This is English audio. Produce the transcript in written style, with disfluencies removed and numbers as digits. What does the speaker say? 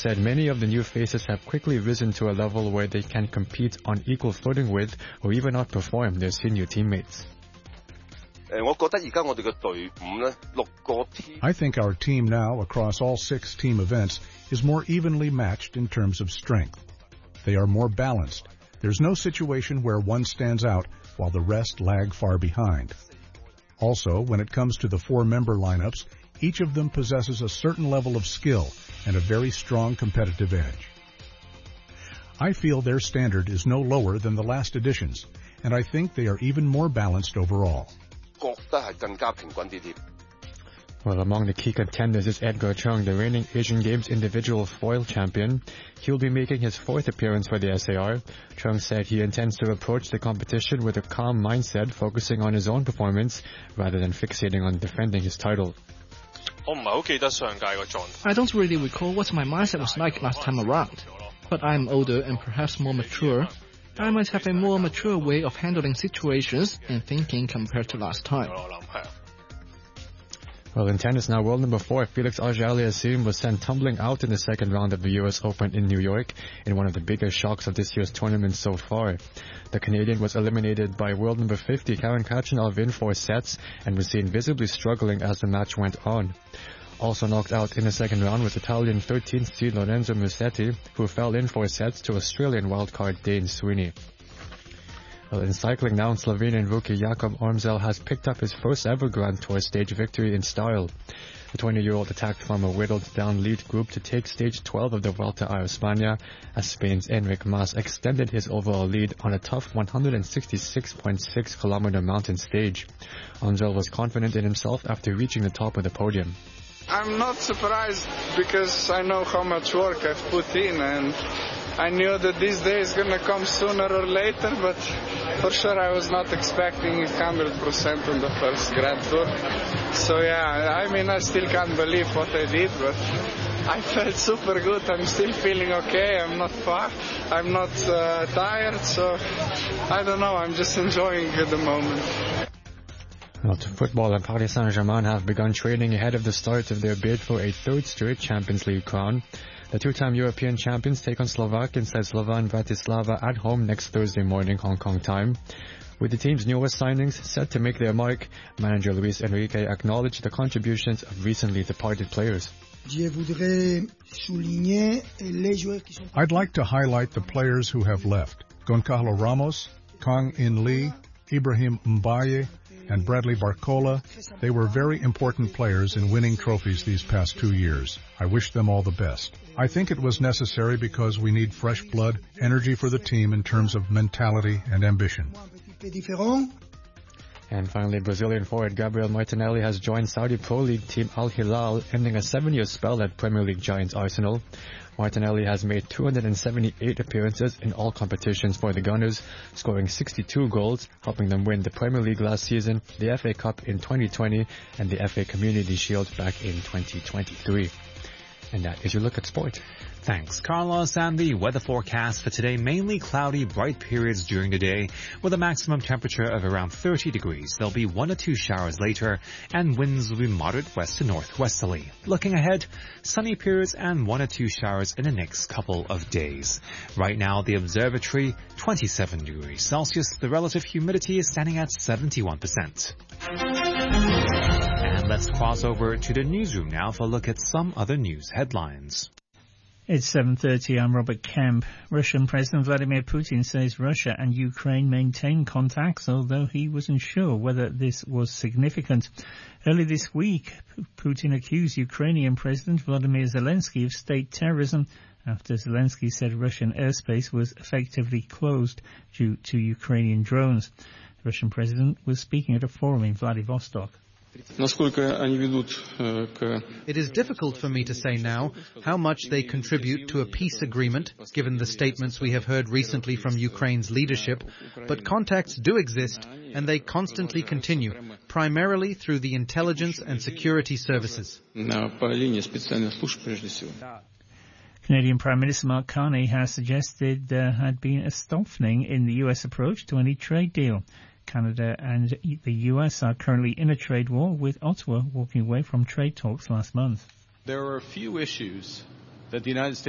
said many of the new faces have quickly risen to a level where they can compete on equal footing with or even outperform their senior teammates. I think our team now, across all 6 team events, is more evenly matched in terms of strength. They are more balanced. There's no situation where one stands out while the rest lag far behind. Also, when it comes to the 4-member lineups, each of them possesses a certain level of skill and a very strong competitive edge. I feel their standard is no lower than the last editions, and I think they are even more balanced overall. Well, among the key contenders is Edgar Chung, the reigning Asian Games individual foil champion. He'll be making his 4th appearance for the SAR. Chung said he intends to approach the competition with a calm mindset, focusing on his own performance rather than fixating on defending his title. I don't really recall what my mindset was like last time around, but I'm older and perhaps more mature. I might have a more mature way of handling situations and thinking compared to last time. Well, in tennis now, world number 4, Felix Auger-Aliassime was sent tumbling out in the second round of the US Open in New York in one of the biggest shocks of this year's tournament so far. The Canadian was eliminated by world number 50, Karen Khachanov, in 4 sets and was seen visibly struggling as the match went on. Also knocked out in the second round was Italian 13th seed Lorenzo Musetti, who fell in 4 sets to Australian wildcard Dane Sweeney. Well, in cycling now, Slovenian rookie Jakob Ormsel has picked up his first ever Grand Tour stage victory in style. The 20-year-old attacked from a whittled-down lead group to take stage 12 of the Vuelta a España, as Spain's Enric Mas extended his overall lead on a tough 166.6-kilometer mountain stage. Ormsel was confident in himself after reaching the top of the podium. I'm not surprised because I know how much work I've put in, and I knew that this day is going to come sooner or later, but for sure I was not expecting it 100% on the first Grand Tour. So yeah, I mean, I still can't believe what I did, but I felt super good. I'm still feeling okay. I'm not tired, so I don't know. I'm just enjoying the moment. Well, to football, and Paris Saint-Germain have begun training ahead of the start of their bid for a 3rd straight Champions League crown. The 2-time European champions take on Slovak inside Slovan Bratislava at home next Thursday morning, Hong Kong time. With the team's newest signings set to make their mark, manager Luis Enrique acknowledged the contributions of recently departed players. I'd like to highlight the players who have left: Goncalo Ramos, Kang In Lee, Ibrahim Mbaye, and Bradley Barcola. They were very important players in winning trophies these past 2 years. I wish them all the best. I think it was necessary because we need fresh blood, energy for the team in terms of mentality and ambition. And finally, Brazilian forward Gabriel Martinelli has joined Saudi Pro League team Al Hilal, ending a 7-year spell at Premier League giants Arsenal. Martinelli has made 278 appearances in all competitions for the Gunners, scoring 62 goals, helping them win the Premier League last season, the FA Cup in 2020, and the FA Community Shield back in 2023. And that is your look at sport. Thanks, Carlos. And the weather forecast for today, mainly cloudy, bright periods during the day with a maximum temperature of around 30 degrees. There'll be 1 or 2 showers later, and winds will be moderate west to northwesterly. Looking ahead, sunny periods and 1 or 2 showers in the next couple of days. Right now, the observatory, 27 degrees Celsius. The relative humidity is standing at 71%. And let's cross over to the newsroom now for a look at some other news headlines. It's 7:30. I'm Robert Kemp. Russian President Vladimir Putin says Russia and Ukraine maintain contacts, although he wasn't sure whether this was significant. Early this week, Putin accused Ukrainian President Volodymyr Zelensky of state terrorism after Zelensky said Russian airspace was effectively closed due to Ukrainian drones. The Russian president was speaking at a forum in Vladivostok. It is difficult for me to say now how much they contribute to a peace agreement, given the statements we have heard recently from Ukraine's leadership, but contacts do exist, and they constantly continue, primarily through the intelligence and security services. Canadian Prime Minister Mark Carney has suggested there had been a softening in the U.S. approach to any trade deal. Canada and the U.S. are currently in a trade war, with Ottawa walking away from trade talks last month. There are a few issues that the United States